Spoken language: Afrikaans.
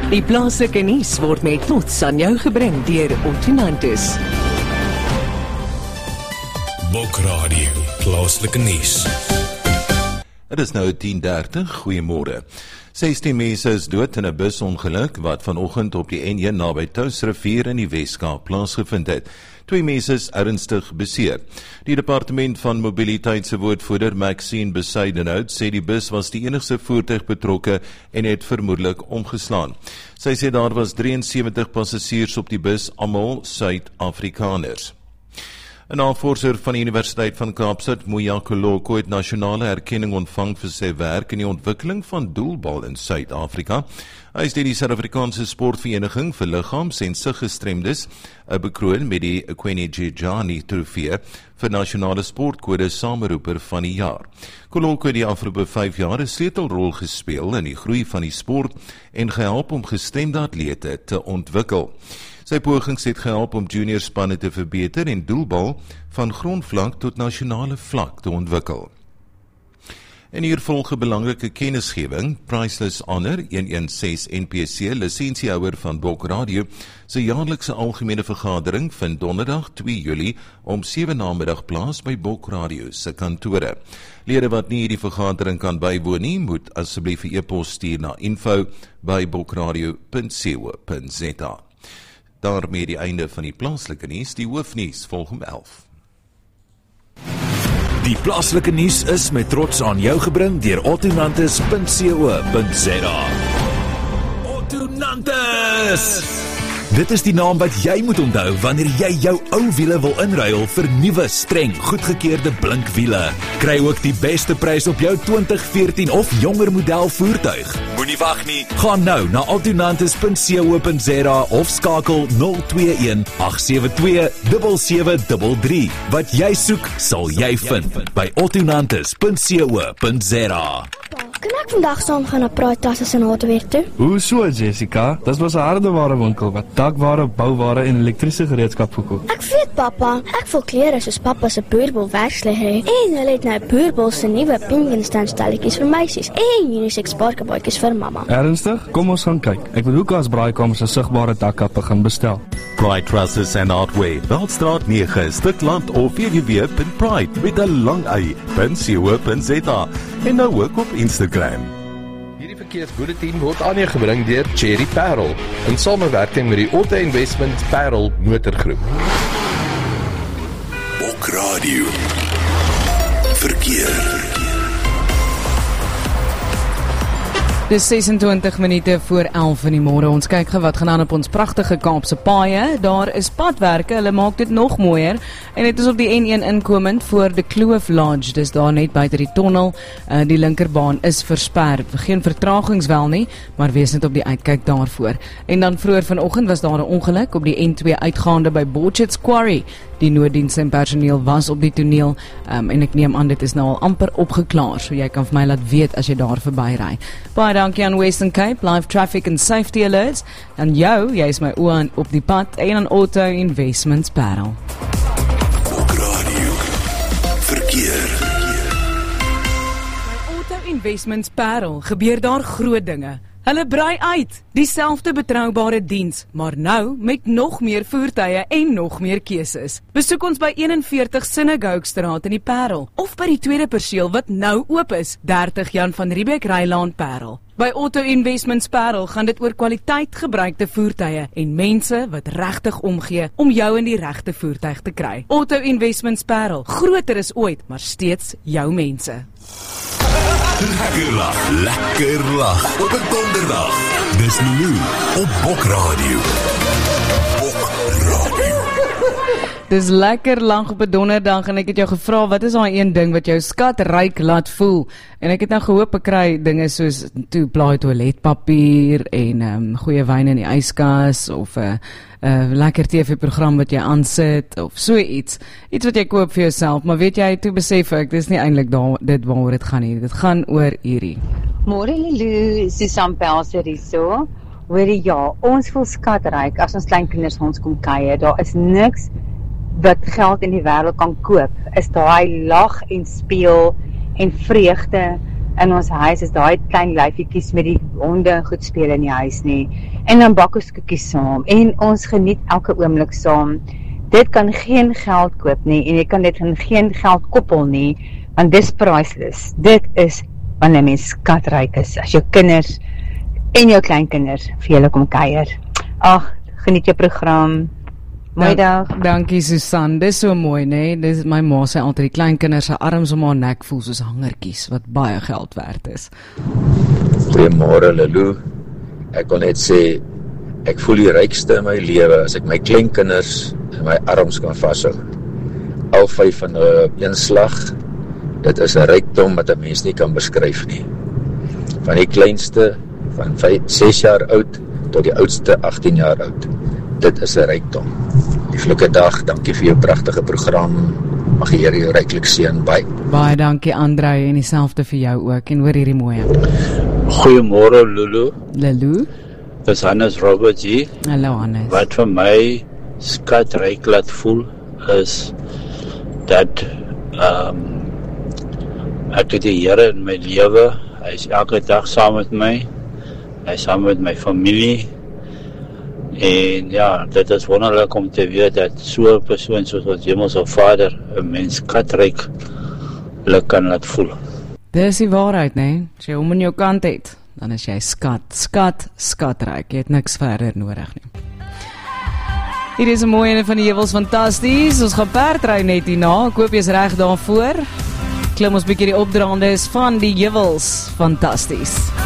Die plaaslike nuus word met trots aan jou gebring deur Ottonantis. Bokradio, plaaslike nuus. Het is nou 10:30, goeiemôre. 16 mense is dood in 'n busongeluk wat vanoggend op die N1 naby Touwsrivier in die Weskaap plaasgevind het. 2 mense is ernstig beseer. Die departement van mobiliteit se woordvoerder Maxine Besuidenhout sê die bus was die enigste voertuig betrokke en het vermoedelik omgeslaan. Sy sê daar was 73 passasiers op die bus, almal Suid-Afrikaners. 'n Navorser van die Universiteit van Kaapstad, Moyako Loko, het nasionale erkenning ontvang vir sy werk in die ontwikkeling van doelbal in Suid-Afrika. Hy is deur die Suid-Afrikaanse Sportvereniging vir Liggaams- en Siggestremdes bekroon met die Kwenijejani trofee vir nasionale sportkode sameroeper van die jaar. Koloko het die afgelope 5 jaar 'n sleutelrol gespeel in die groei van die sport en gehelp om gestremde atlete te ontwikkel. Sy pogings het gehelp om junior spanne te verbeter en doelbal van grondvlak tot nasionale vlak te ontwikkel. En hier volg 'n belangrike kennisgewing. Priceless Honor 116 NPC, lisensiehouer van Bokradio, se jaarlikse algemene vergadering vind donderdag 2 Julie om 7 namiddag plaas by Bokradio se kantore. Lede wat nie hierdie vergadering kan bywoon nie, moet asseblief 'n e-pos stuur na info@bokradio.co.za. Daarmee die einde van die plaaslike nuus, die hoofnuus volg om 11. Die plaaslike nuus is met trots aan jou gebring deur Ottonantis.co.za. Ottonantis! Dit is die naam wat jy moet onthou wanneer jy jou ou wiele wil inruil vir nuwe, streng, goedgekeurde blinkwiele. Kry ook die beste prys op jou 2014 of jonger model voertuig. Moenie wag nie. Gaan nou na Ottonantis.co.za of skakel 021 872 7733. Wat jy soek, sal jy vind by Ottonantis.co.za. Kan ek vandag saam gaan na Praaitasse se Hardware toe? Hoe so, Jessica? Dis was 'n hardeware winkel wat dakware, bouware en elektriese gereedskap verkoop. Ek weet, pappa. Ek voel klere soos pappa se boerbol werksleggery. En hulle het nou boerbol se nuwe pink en stand stelletjies vir meisies en unisex parkebootjies vir mamma. Ernstig? Kom ons gaan kyk. Ek wil ook as Braaikamers se sigbare dakkappe gaan bestel. Pride Trusses and Hardware, Veldstraat 9, Stikland of www.pride met 'n lang i.co.za en nou ook op Instagram. Hierdie verkeersbulletin word aan jou gebring deur Cherry Parel in samewerking met die Otto Investments Parel Motorgroep. Bokradio. Verkeer. Dis 26 minute voor 11 in die môre. Ons kyk gou wat gaan aan op ons pragtige Kaapse paaie. Daar is padwerke, hulle maak dit nog mooier. En dit is op die N1 inkomend voor die Kloof Lodge. Dis daar net buite die tonnel. Die linkerbaan is versper. Geen vertragings wel nie, maar wees net op die uitkyk daarvoor. En dan vroeër vanoggend was daar 'n ongeluk op die N2 uitgaande by Borchards Quarry. Die nooddiens en personeel was op die toneel en ek neem aan dit is nou al amper opgeklaar, so jy kan vir my laat weet as jy daar verbyry. Baie dankie aan Western Cape, Live Traffic and Safety Alerts, en jy is my oë op die pad, en aan Otto Investments Parel. Bokradio. Verkeer. By Otto Investments Parel gebeur daar groot dinge. Hulle brei uit, dieselfde betroubare diens, maar nou met nog meer voertuie en nog meer keuses. Besoek ons by 41 Synagogue-straat in die Parel, of by die tweede perseel wat nou oop is, 30 Jan van Riebeeck Rylaan Parel. By Otto Investments Parel gaan dit oor kwaliteit gebruikte voertuie en mense wat regtig omgee om jou in die regte voertuig te kry. Otto Investments Parel, groter is ooit, maar steeds jou mense. Lekker lag op 'n donderdag. Dis nou op Bokradio. Bokradio. Dis lekker lag op 'n donderdag en ek het jou gevra wat is daai een ding wat jou skatryk laat voel? En ek het nou gehoop ek kry dinge soos plaai toiletpapier en goeie wyn in die yskas of 'n lekker TV-program wat jy aansit of so iets wat jy koop vir jouself, maar weet jy, toe besef ek, dis nie eintlik dit waaroor dit gaan nie, dit gaan oor hierdie. Môre Lulu, Susan Pelser hierso. Hoorie ja, ons voel skatryk as ons kleinkinders ons kom kuier. Daar is niks wat geld in die wêreld kan koop. Is daai lag en speel en vreugde in ons huis is daai klein lyfietjies met die honde en goed speel in die huis nie. En dan bak ons koekies saam en ons geniet elke oomblik saam. Dit kan geen geld koop nie en jy kan dit in geen geld koppel nie, want dis priceless. Dit is wanneer mens skatryk is, as jou kinders en jou kleinkinders vir julle kom kuier. Ag, geniet jou program. Mooi dag. Dankie Susan, dis so mooi, nee. Dis my ma sê altyd die kleinkinders se arms om haar nek voel soos hangertjies wat baie geld werd is. Goeiemôre Lulu. Ek wil net sê ek voel die rykste in my lewe as ek my kleinkinders in my arms kan vashou. Al 5 van hulle op een slag. Dit is 'n rykdom wat 'n mens nie kan beskryf nie. Van die kleinste van 6 jaar oud tot die oudste 18 jaar oud. Dit is 'n rykdom. Lieflike dag, dankie vir jou pragtige program. Mag die Here jou ryklik seën. Baie dankie Andrei en dieselfde vir jou ook en hoor hierdie mooie. Goeiemôre Lulu. Lulu. Dis Hannes Robert hier. Hallo Hannes. Wat vir my skatryk laat voel is dat ek het die Here in my lewe. Hy is elke dag saam met my. Hy is saam met my familie. En ja, dit is wonderlik om te weet dat so 'n persoon soos ons Hemelse Vader 'n mens skatryk kan laat voel. Dis die waarheid, nee. As jy hom in jou kant het, dan is jy skatryk. Jy het niks verder nodig nie. Hier is 'n mooi een van die heuwels fantasties. Ons gaan perdry net hierna. Ek hoop jy's reg daarvoor. Klim ons bietjie die opdraande is van die heuwels fantasties.